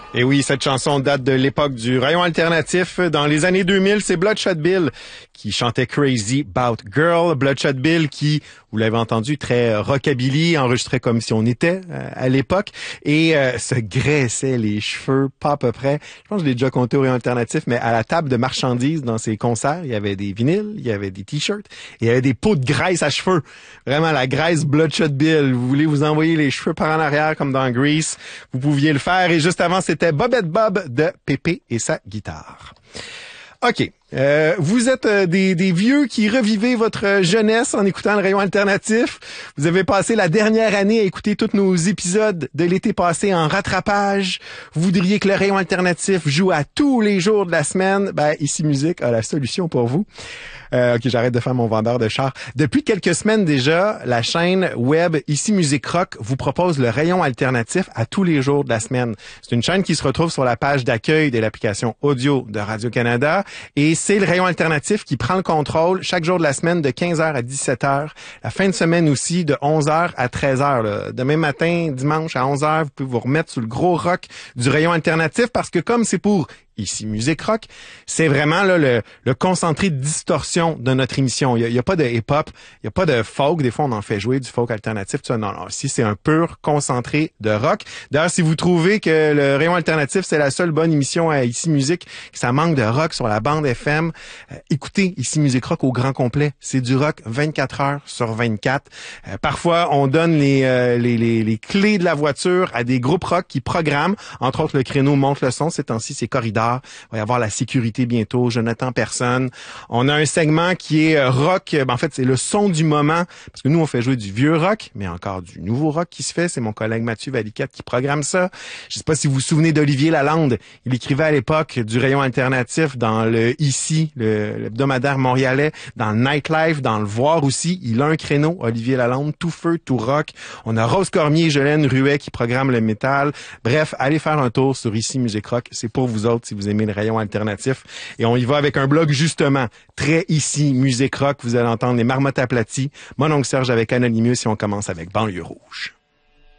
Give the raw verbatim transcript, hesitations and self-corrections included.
Et oui, cette chanson date de l'époque du rayon alternatif. Dans les années deux mille, c'est Bloodshot Bill qui chantait Crazy About Girl. Bloodshot Bill qui, vous l'avez entendu, très rockabilly, enregistré comme si on était euh, à l'époque, et euh, se graissait les cheveux, pas à peu près. Je pense que je l'ai déjà compté au rayon alternatif, mais à la table de marchandises dans ses concerts, il y avait des vinyles, il y avait des t-shirts, et il y avait des pots de graisse à cheveux. Vraiment, la graisse Bloodshot Bill. Vous voulez vous envoyer les cheveux par en arrière comme dans Grease, vous pouviez le faire. Et juste avant, c'était Bobette Bob de Pépé et sa guitare. OK. Euh, vous êtes euh, des, des vieux qui revivez votre jeunesse en écoutant le rayon alternatif. Vous avez passé la dernière année à écouter tous nos épisodes de l'été passé en rattrapage. Vous voudriez que le rayon alternatif joue à tous les jours de la semaine. Ben, Ici Musique a la solution pour vous. Euh, OK, j'arrête de faire mon vendeur de char. Depuis quelques semaines déjà, la chaîne web Ici Musique Rock vous propose le rayon alternatif à tous les jours de la semaine. C'est une chaîne qui se retrouve sur la page d'accueil de l'application audio de Radio-Canada, et c'est le rayon alternatif qui prend le contrôle chaque jour de la semaine de quinze heures à dix-sept heures. La fin de semaine aussi de onze heures à treize heures. Là. Demain matin, dimanche à onze heures, vous pouvez vous remettre sur le gros rock du rayon alternatif, parce que comme c'est pour Ici Musique Rock, c'est vraiment là le, le concentré de distorsion de notre émission. Il y a, il y a pas de hip-hop, il y a pas de folk. Des fois, on en fait jouer du folk alternatif. Tu vois, non, non. Ici, c'est un pur concentré de rock. D'ailleurs, si vous trouvez que le rayon alternatif, c'est la seule bonne émission à Ici Musique, que ça manque de rock sur la bande F M, euh, écoutez Ici Musique Rock au grand complet. C'est du rock vingt-quatre heures sur vingt-quatre. Euh, parfois, on donne les, euh, les, les, les clés de la voiture à des groupes rock qui programment. Entre autres, le créneau Monte le son. Ces temps-ci, c'est Corridor. Il va y avoir La Sécurité bientôt, Je n'attends personne. On a un segment qui est rock. Ben, en fait, c'est le son du moment, parce que nous, on fait jouer du vieux rock, mais encore du nouveau rock qui se fait. C'est mon collègue Mathieu Valiquette qui programme ça. Je sais pas si vous vous souvenez d'Olivier Lalande. Il écrivait à l'époque du rayon alternatif dans le Ici, le, l'hebdomadaire montréalais, dans le Nightlife, dans le Voir aussi. Il a un créneau, Olivier Lalande, tout feu, tout rock. On a Rose Cormier, Jolène Ruet qui programme le métal. Bref, allez faire un tour sur Ici Musique Rock. C'est pour vous autres si vous aimez le rayon alternatif. Et on y va avec un blog justement très Ici Musique Rock. Vous allez entendre les marmottes aplaties. Mon oncle Serge avec Anonymous, et on commence avec Banlieue Rouge.